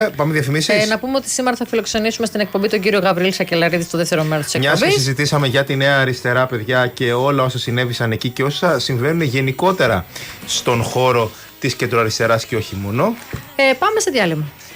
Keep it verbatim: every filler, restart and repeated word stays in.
Πάμε διαφημίσεις. Ε, να πούμε ότι σήμερα θα φιλοξενήσουμε στην εκπομπή τον κύριο Γαβρίλη Σακελαρίδη στο δεύτερο μέρος της εκπομπής. Μιας και συζητήσαμε για τη Νέα Αριστερά, παιδιά, και όλα όσα συνέβησαν εκεί και όσα συμβαίνουν γενικότερα στον χώρο της κεντροαριστεράς και όχι μόνο. Ε, πάμε σε διάλειμμα.